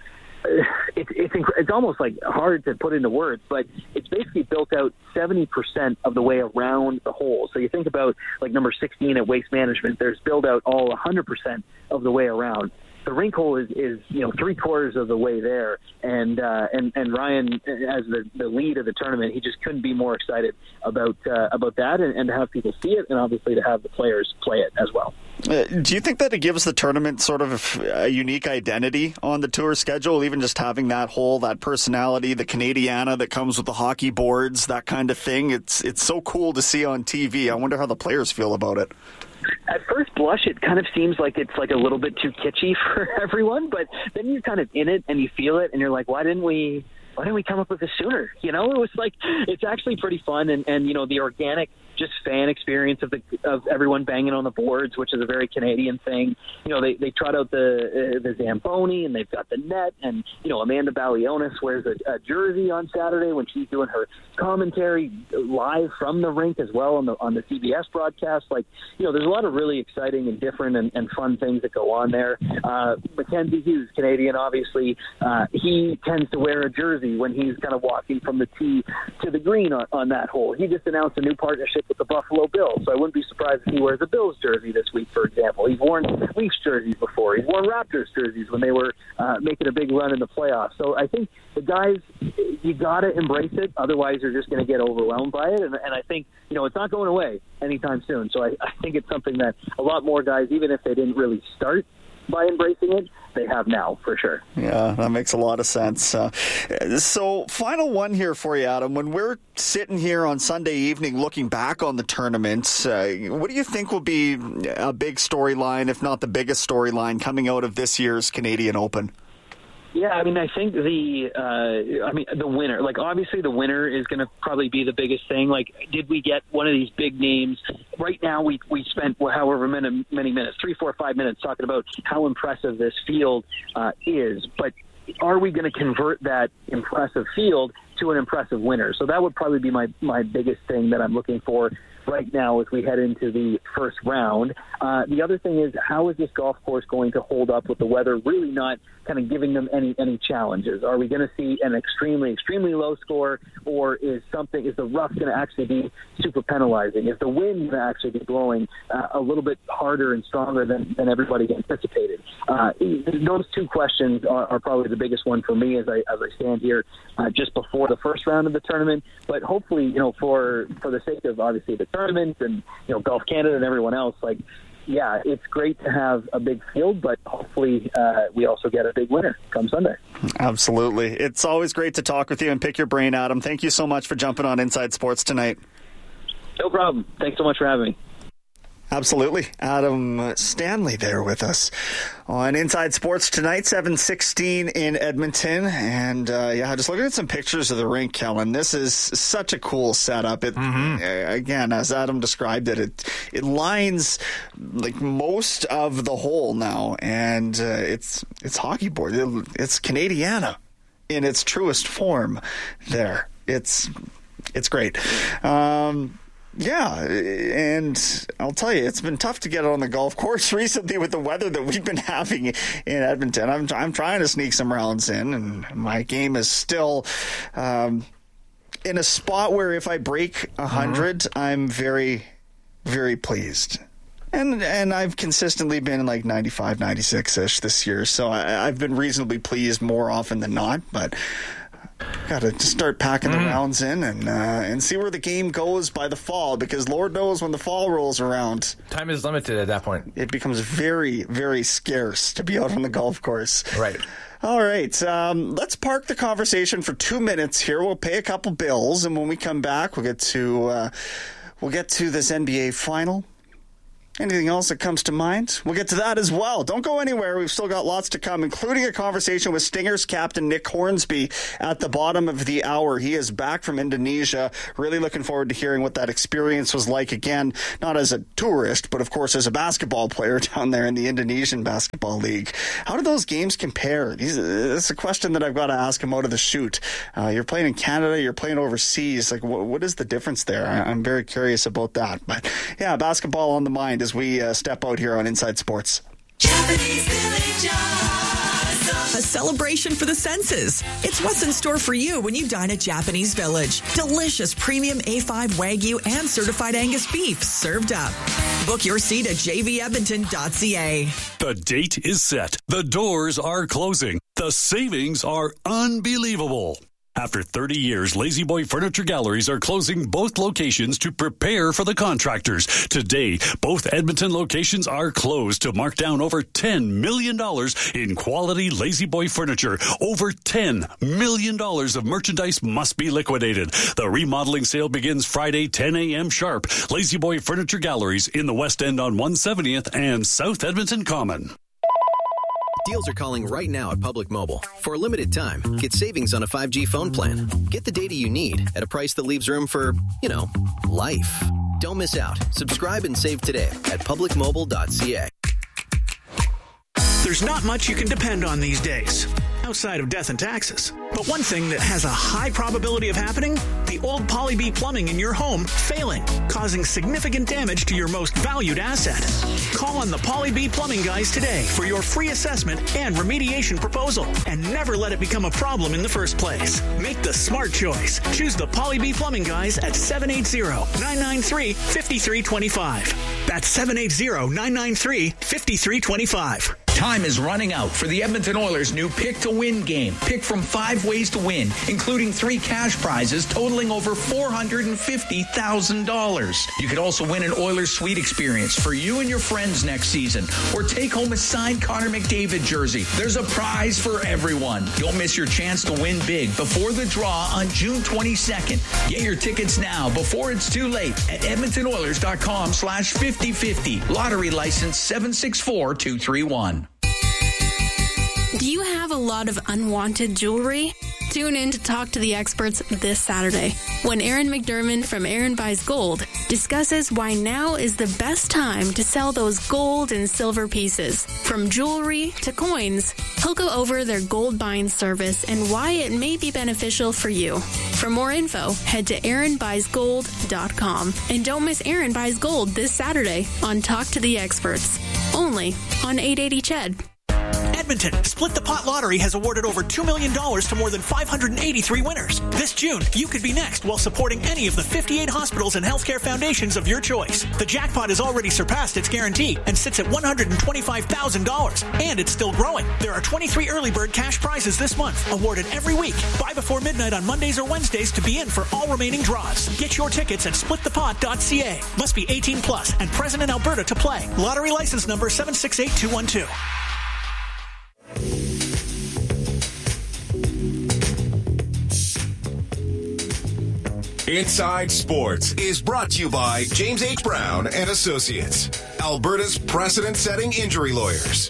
it's almost like hard to put into words, but it's basically built out 70% of the way around the hole. So you think about like number 16 at Waste Management, there's build out all 100% of the way around. The rink hole is 3/4 of the way there, and Ryan, as the lead of the tournament, he just couldn't be more excited about that, and to have people see it, and obviously to have the players play it as well. Do you think that it gives the tournament sort of a unique identity on the tour schedule, even just having that hole, that personality, the Canadiana that comes with the hockey boards, that kind of thing? It's so cool to see on TV. I wonder how the players feel about it. At first blush, it kind of seems like it's like a little bit too kitschy for everyone, but then you're kind of in it and you feel it, and you're like, why didn't we come up with this sooner? It was like, it's actually pretty fun, and the organic just fan experience of everyone banging on the boards, which is a very Canadian thing. They trot out the Zamboni, and they've got the net, and Amanda Balionis wears a jersey on Saturday when she's doing her commentary live from the rink as well on the CBS broadcast. There's a lot of really exciting and different and fun things that go on there. Mackenzie Hughes, Canadian, obviously, he tends to wear a jersey when he's kind of walking from the tee to the green on that hole. He just announced a new partnership with the Buffalo Bills, so I wouldn't be surprised if he wears a Bills jersey this week, for example. He's worn Leafs jerseys before. He's worn Raptors jerseys when they were making a big run in the playoffs. So I think the guys, you got to embrace it, otherwise you're just going to get overwhelmed by it, and I think it's not going away anytime soon. So I think it's something that a lot more guys, even if they didn't really start by embracing it, they have now, for sure. Yeah, that makes a lot of sense. So final one here for you, Adam. When we're sitting here on Sunday evening looking back on the tournament, what do you think will be a big storyline, if not the biggest storyline, coming out of this year's Canadian Open? Yeah, I think the winner, obviously the winner is going to probably be the biggest thing. Did we get one of these big names? Right now we spent however many minutes, 3, 4, 5 minutes talking about how impressive this field is. But are we going to convert that impressive field to an impressive winner? So that would probably be my biggest thing that I'm looking for right now as we head into the first round. The other thing is, how is this golf course going to hold up with the weather really not kind of giving them any challenges? Are we going to see an extremely, extremely low score, or is the rough going to actually be super penalizing? Is the wind going to actually be blowing a little bit harder and stronger than everybody anticipated? Those two questions are probably the biggest one for me as I stand here just before the first round of the tournament. But hopefully, for the sake of obviously the tournament and Golf Canada and everyone else, yeah, it's great to have a big field, but hopefully we also get a big winner come Sunday. Absolutely. It's always great to talk with you and pick your brain, Adam. Thank you so much for jumping on Inside Sports tonight. No problem. Thanks so much for having me. Absolutely. Adam Stanley there with us on Inside Sports tonight, 7:16 in Edmonton. And just looking at some pictures of the rink, Kellen. This is such a cool setup. Again, as Adam described it lines most of the hole now, and it's hockey board. It's Canadiana in its truest form there. It's great. Yeah, and I'll tell you, it's been tough to get on the golf course recently with the weather that we've been having in Edmonton. I'm trying to sneak some rounds in, and my game is still in a spot where if I break 100, I'm very, very pleased. And I've consistently been like 95, 96-ish this year, so I've been reasonably pleased more often than not, but got to start packing the rounds in and see where the game goes by the fall, because Lord knows when the fall rolls around, time is limited at that point. It becomes very, very scarce to be out on the golf course. Right. All right. Let's park the conversation for 2 minutes here. We'll pay a couple bills, and when we come back, we'll get to this NBA final. Anything else that comes to mind? We'll get to that as well. Don't go anywhere. We've still got lots to come, including a conversation with Stingers captain Nick Hornsby at the bottom of the hour. He is back from Indonesia. Really looking forward to hearing what that experience was like again, not as a tourist, but of course as a basketball player down there in the Indonesian Basketball League. How do those games compare? It's a question that I've got to ask him out of the chute. You're playing in Canada, you're playing overseas. Like, what is the difference there? I'm very curious about that. But yeah, basketball on the mind as we step out here on Inside Sports. Japanese Village. A celebration for the senses. It's what's in store for you when you dine at Japanese Village. Delicious premium A5 Wagyu and certified Angus beef served up. Book your seat at jvedmonton.ca. The date is set. The doors are closing. The savings are unbelievable. After 30 years, Lazy Boy Furniture Galleries are closing both locations to prepare for the contractors. Today, both Edmonton locations are closed to mark down over $10 million in quality Lazy Boy furniture. Over $10 million of merchandise must be liquidated. The remodeling sale begins Friday, 10 a.m. sharp. Lazy Boy Furniture Galleries in the West End on 170th and South Edmonton Common. Deals are calling right now at Public Mobile. For a limited time, get savings on a 5G phone plan. Get the data you need at a price that leaves room for, life. Don't miss out. Subscribe and save today at publicmobile.ca. There's not much you can depend on these days, outside of death and taxes. But one thing that has a high probability of happening, the old Poly-B plumbing in your home failing, causing significant damage to your most valued asset. Call on the Poly-B plumbing guys today for your free assessment and remediation proposal, and never let it become a problem in the first place. Make the smart choice. Choose the Poly-B plumbing guys at 780-993-5325. That's 780-993-5325. Time is running out for the Edmonton Oilers' new Pick to Win game. Pick from 5 ways to win, including 3 cash prizes totaling over $450,000. You could also win an Oilers suite experience for you and your friends next season, or take home a signed Connor McDavid jersey. There's a prize for everyone. Don't miss your chance to win big before the draw on June 22nd. Get your tickets now before it's too late at edmontonoilers.com/5050. Lottery license 764231. Do you have a lot of unwanted jewelry? Tune in to Talk to the Experts this Saturday when Aaron McDermott from Aaron Buys Gold discusses why now is the best time to sell those gold and silver pieces. From jewelry to coins, he'll go over their gold buying service and why it may be beneficial for you. For more info, head to AaronBuysGold.com. And don't miss Aaron Buys Gold this Saturday on Talk to the Experts, only on 880 CHED. Edmonton, Split the Pot Lottery has awarded over $2 million to more than 583 winners. This June, you could be next while supporting any of the 58 hospitals and healthcare foundations of your choice. The jackpot has already surpassed its guarantee and sits at $125,000. And it's still growing. There are 23 early bird cash prizes this month, awarded every week. Buy before midnight on Mondays or Wednesdays to be in for all remaining draws. Get your tickets at splitthepot.ca. Must be 18 plus and present in Alberta to play. Lottery license number 768212. Inside Sports is brought to you by James H. Brown and Associates, Alberta's precedent-setting injury lawyers.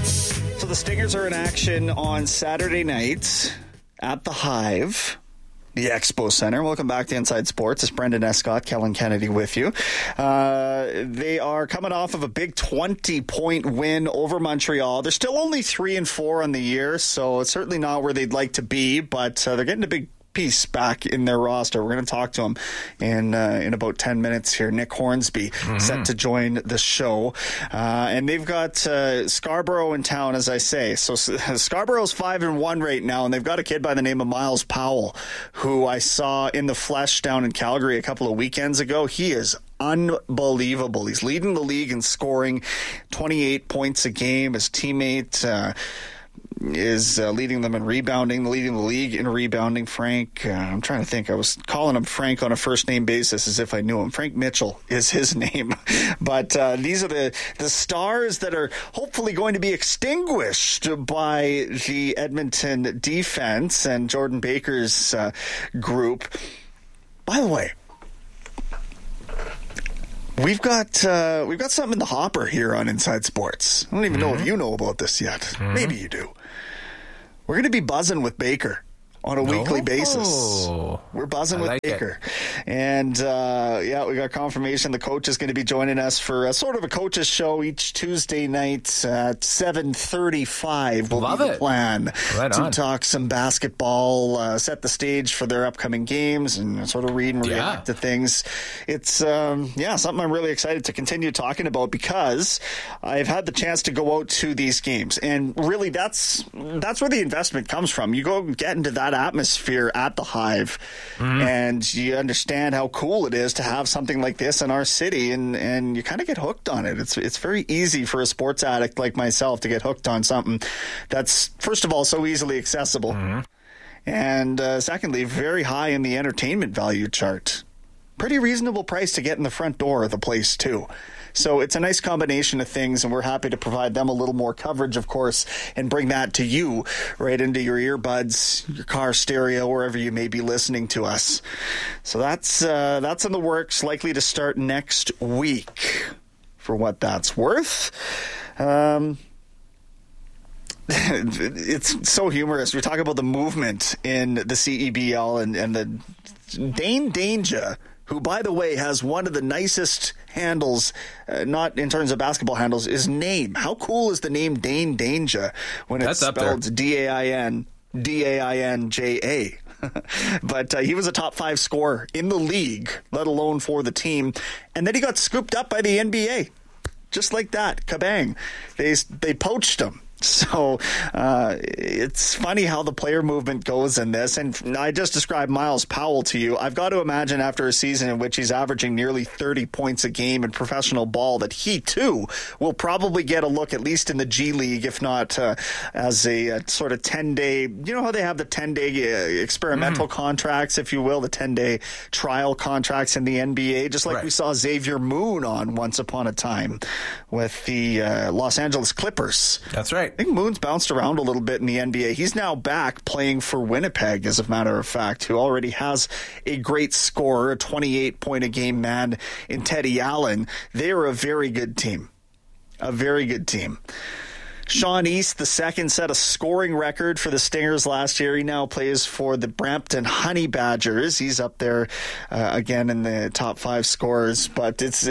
So the Stingers are in action on Saturday night at the Hive. the Expo Center. Welcome back to Inside Sports. It's Brendan Escott, Kellen Kennedy with you. They are coming off of a big 20-point win over Montreal. They're still only 3-4 on the year, so it's certainly not where they'd like to be, but they're getting a big piece back in their roster. We're going to talk to him in about 10 minutes here. Nick Hornsby set to join the show. And they've got Scarborough in town, as I say. So Scarborough's 5-1 right now, and they've got a kid by the name of Miles Powell, who I saw in the flesh down in Calgary a couple of weekends ago. He is unbelievable. He's leading the league in scoring, 28 points a game. His teammate is leading them in rebounding, leading the league in rebounding. Frank, I'm trying to think. I was calling him Frank on a first-name basis as if I knew him. Frank Mitchell is his name. But these are the stars that are hopefully going to be extinguished by the Edmonton defense and Jordan Baker's group. By the way, We've got something in the hopper here on Inside Sports. I don't even know if you know about this yet. Maybe you do. We're going to be buzzing with Baker on a weekly basis. We're buzzing with Baker. And, we got confirmation the coach is going to be joining us for a sort of a coach's show each Tuesday night at 7:35. Will be the plan to talk some basketball, set the stage for their upcoming games, and sort of read and react to things. It's, something I'm really excited to continue talking about because I've had the chance to go out to these games. And really, that's where the investment comes from. You go get into that atmosphere at the Hive, and you understand how cool it is to have something like this in our city, and you kind of get hooked on it. It's very easy for a sports addict like myself to get hooked on something that's, first of all, so easily accessible, and secondly, very high in the entertainment value chart. Pretty reasonable price to get in the front door of the place, too. So it's a nice combination of things, and we're happy to provide them a little more coverage, of course, and bring that to you right into your earbuds, your car stereo, wherever you may be listening to us. So that's in the works, likely to start next week, for what that's worth. It's so humorous. We talk about the movement in the CEBL and the Dane Danger, who, by the way, has one of the nicest handles, not in terms of basketball handles, his name. How cool is the name Dane Danger when it's spelled D-A-I-N-D-A-I-N-J-A? But he was a top 5 scorer in the league, let alone for the team. And then he got scooped up by the NBA. Just like that. Kabang. They poached him. So it's funny how the player movement goes in this. And I just described Miles Powell to you. I've got to imagine after a season in which he's averaging nearly 30 points a game in professional ball that he, too, will probably get a look, at least in the G League, if not as a sort of 10-day, you know how they have the 10-day experimental contracts, if you will, the 10-day trial contracts in the NBA, just like we saw Xavier Moon on once upon a time with the Los Angeles Clippers. That's right. I think Moon's bounced around a little bit in the NBA. He's now back playing for Winnipeg, as a matter of fact, who already has a great scorer, a 28-point-a-game man in Teddy Allen. They are a very good team. A very good team. Sean East, the second, set a scoring record for the Stingers last year. He now plays for the Brampton Honey Badgers. He's up there again in the top 5 scorers. But it's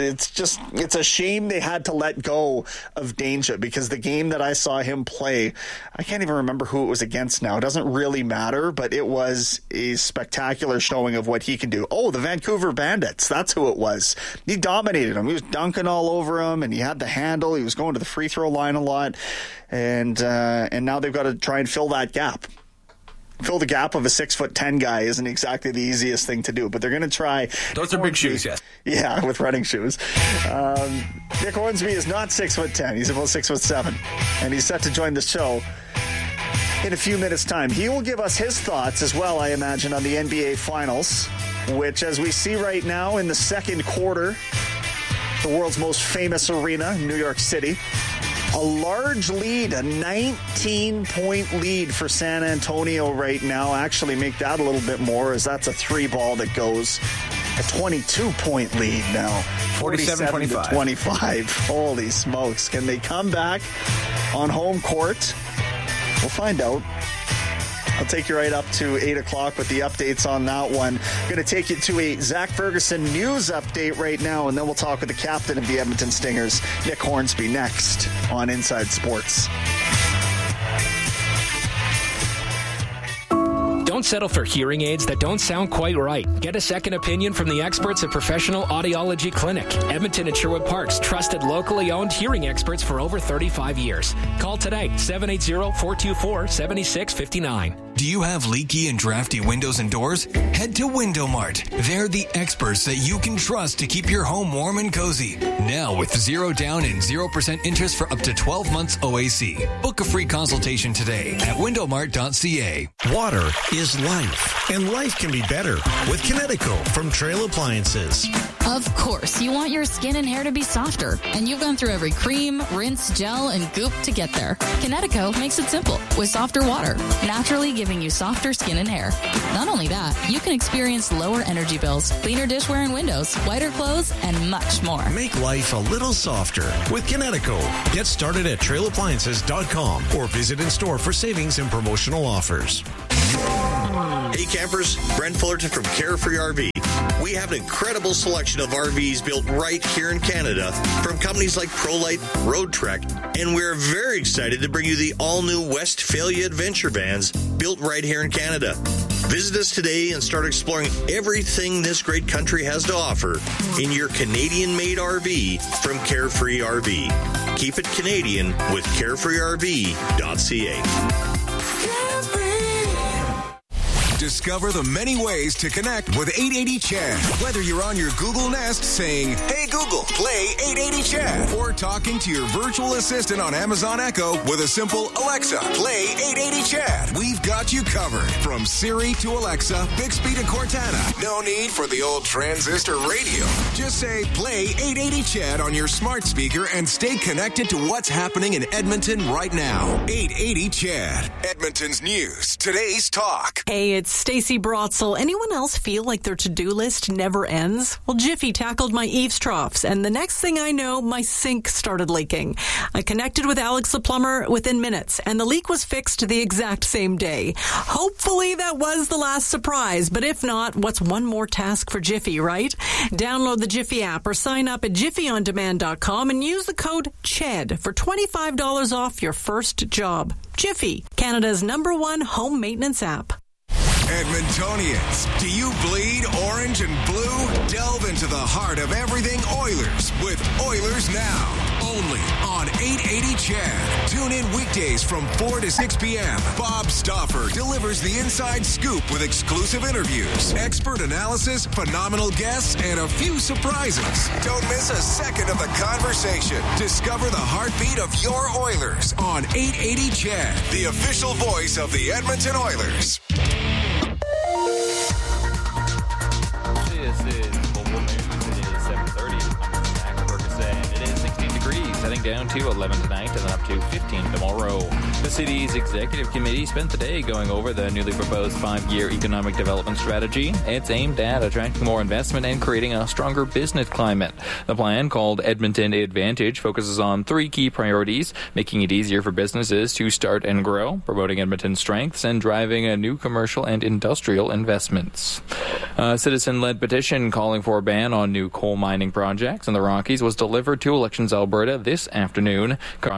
a shame they had to let go of Danger, because the game that I saw him play, I can't even remember who it was against now. It doesn't really matter, but it was a spectacular showing of what he can do. Oh, the Vancouver Bandits. That's who it was. He dominated him. He was dunking all over him, and he had the handle. He was going to the free throw line a lot. And now they've got to try and fill that gap. Fill the gap of a 6'10" guy isn't exactly the easiest thing to do, but they're going to try. Those are big shoes, yes. Yeah, with running shoes. Nick Hornsby is not 6'10". He's about 6'7", and he's set to join the show in a few minutes' time. He will give us his thoughts as well, I imagine, on the NBA Finals, which, as we see right now in the second quarter, the world's most famous arena, New York City. A large lead, a 19-point lead for San Antonio right now. Actually, make that a little bit more, as that's a 3-ball that goes. A 22-point lead now. 47-25. Holy smokes. Can they come back on home court? We'll find out. I'll take you right up to 8 o'clock with the updates on that one. Going to take you to a Zach Ferguson news update right now, and then we'll talk with the captain of the Edmonton Stingers, Nick Hornsby, next on Inside Sports. Don't settle for hearing aids that don't sound quite right. Get a second opinion from the experts at Professional Audiology Clinic. Edmonton and Sherwood Park's trusted, locally owned hearing experts for over 35 years. Call today, 780-424-7659. Do you have leaky and drafty windows and doors? Head to Window Mart. They're the experts that you can trust to keep your home warm and cozy. Now with 0 down and 0% interest for up to 12 months OAC. Book a free consultation today at windowmart.ca. Water is life, and life can be better with Kinetico from Trail Appliances. Of course, you want your skin and hair to be softer, and you've gone through every cream, rinse, gel, and goop to get there. Kinetico makes it simple with softer water, naturally giving you softer skin and hair. Not only that, you can experience lower energy bills, cleaner dishware and windows, whiter clothes, and much more. Make life a little softer with Kinetico. Get started at trailappliances.com or visit in store for savings and promotional offers. Hey campers, Brent Fullerton from Carefree RV. We have an incredible selection of RVs built right here in Canada from companies like ProLite, Road Trek, and we're very excited to bring you the all-new Westphalia Adventure Vans built right here in Canada. Visit us today and start exploring everything this great country has to offer in your Canadian-made RV from Carefree RV. Keep it Canadian with carefreerv.ca. Discover the many ways to connect with 880 Chad. Whether you're on your Google Nest saying, "Hey Google, play 880 Chad," or talking to your virtual assistant on Amazon Echo with a simple "Alexa, play 880 Chad." We've got you covered. From Siri to Alexa, Bixby to Cortana. No need for the old transistor radio. Just say, "Play 880 Chad" on your smart speaker and stay connected to what's happening in Edmonton right now. 880 Chad. Edmonton's news. Today's talk. Hey, it's Stacey Brotzel. Anyone else feel like their to-do list never ends? Well, Jiffy tackled my eaves troughs, and the next thing I know, my sink started leaking. I connected with Alex the plumber within minutes, and the leak was fixed the exact same day. Hopefully that was the last surprise, but if not, what's one more task for Jiffy, right? Download the Jiffy app or sign up at jiffyondemand.com and use the code CHED for $25 off your first job. Jiffy, Canada's #1 home maintenance app. Edmontonians, do you bleed orange and blue? Delve into the heart of everything Oilers with Oilers Now. Only on 880 Chad. Tune in weekdays from 4 to 6 p.m. Bob Stauffer delivers the inside scoop with exclusive interviews, expert analysis, phenomenal guests, and a few surprises. Don't miss a second of the conversation. Discover the heartbeat of your Oilers on 880 Chad, the official voice of the Edmonton Oilers. This is Global News. It is 7:30. I'm Zach Ferguson. It is 16 degrees, heading down to 11 tonight and then up to 15 tomorrow. The city's executive committee spent the day going over the newly proposed 5-year economic development strategy. It's aimed at attracting more investment and creating a stronger business climate. The plan, called Edmonton Advantage, focuses on 3 key priorities: making it easier for businesses to start and grow, promoting Edmonton's strengths, and driving a new commercial and industrial investments. A citizen-led petition calling for a ban on new coal mining projects in the Rockies was delivered to Elections Alberta this afternoon.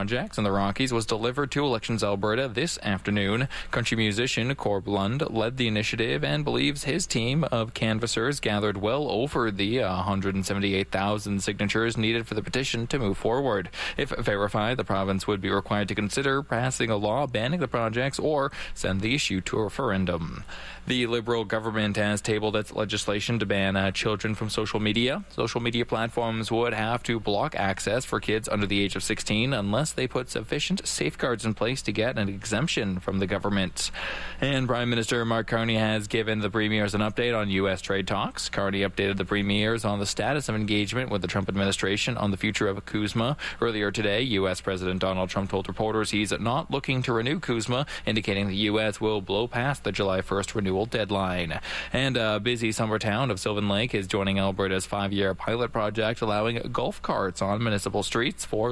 Country musician Corb Lund led the initiative and believes his team of canvassers gathered well over the 178,000 signatures needed for the petition to move forward. If verified, the province would be required to consider passing a law banning the projects or send the issue to a referendum. The Liberal government has tabled its legislation to ban children from social media. Social media platforms would have to block access for kids under the age of 16 unless they put sufficient safeguards in place to get an exemption from the government. And Prime Minister Mark Carney has given the premiers an update on U.S. trade talks. Carney updated the premiers on the status of engagement with the Trump administration on the future of CUSMA. Earlier today, U.S. President Donald Trump told reporters he's not looking to renew CUSMA, indicating the U.S. will blow past the July 1st renewal deadline. And a busy summer town of Sylvan Lake is joining Alberta's 5-year pilot project allowing golf carts on municipal streets for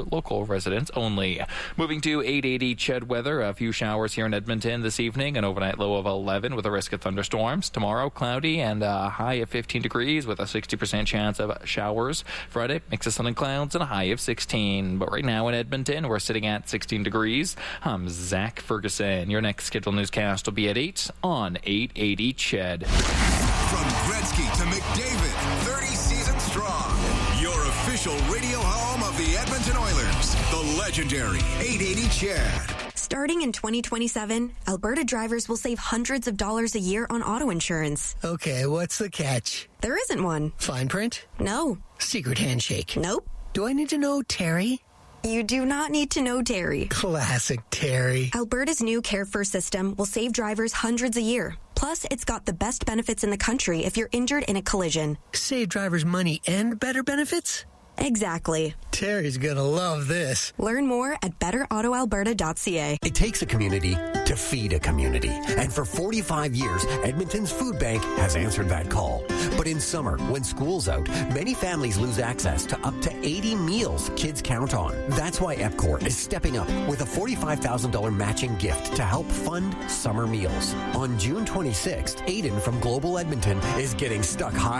for local residents only. Moving to 880 CHED weather, a few showers here in Edmonton this evening, an overnight low of 11 with a risk of thunderstorms. Tomorrow, cloudy and a high of 15 degrees with a 60% chance of showers. Friday, mix of sun and clouds and a high of 16. But right now in Edmonton, we're sitting at 16 degrees. I'm Zach Ferguson. Your next scheduled newscast will be at 8 on 880 CHED. From Gretzky to McDavid, 30 seasons strong. Your official radio home of the Edmonton Oilers, the legendary 880 CHED. Starting in 2027, Alberta drivers will save hundreds of dollars a year on auto insurance. Okay, what's the catch? There isn't one. Fine print? No. Secret handshake? Nope. Do I need to know Terry? You do not need to know Terry. Classic Terry. Alberta's new Care First system will save drivers hundreds a year. Plus, it's got the best benefits in the country if you're injured in a collision. Save drivers money and better benefits? Exactly. Terry's gonna love this. Learn more at betterautoalberta.ca. It takes a community to feed a community. And for 45 years, Edmonton's Food Bank has answered that call. But in summer, when school's out, many families lose access to up to 80 meals kids count on. That's why EPCOR is stepping up with a $45,000 matching gift to help fund summer meals. On June 26th, Aiden from Global Edmonton is getting stuck high